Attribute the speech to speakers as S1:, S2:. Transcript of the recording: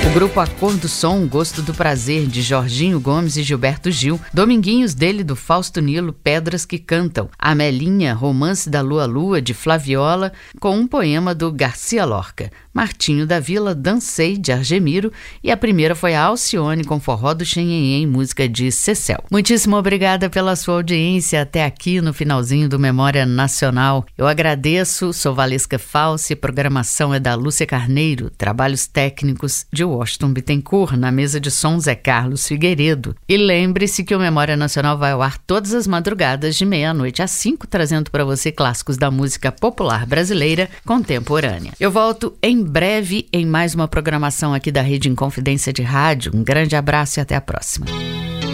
S1: O grupo A Cor do Som, Gosto do Prazer, de Jorginho Gomes e Gilberto Gil. Dominguinhos, dele, do Fausto Nilo, Pedras que Cantam. Amelinha, Romance da Lua Lua, de Flaviola, com um poema do Garcia Lorca. Martinho da Vila, Dancei, de Argemiro. E a primeira foi a Alcione, com Forró do Xenhenhen, música de Cecel. Muitíssimo obrigada pela sua audiência até aqui no finalzinho do Memória Nacional. Eu agradeço, sou Valesca Falsi, programação é da Lúcia Carneiro, trabalhos técnicos de Washington Bittencourt, na mesa de som Zé Carlos Figueiredo. E lembre-se que o Memória Nacional vai ao ar todas as madrugadas de 00:30 às 5, trazendo para você clássicos da música popular brasileira contemporânea. Eu volto em breve em mais uma programação aqui da Rede Inconfidência de Rádio. Um grande abraço e até a próxima.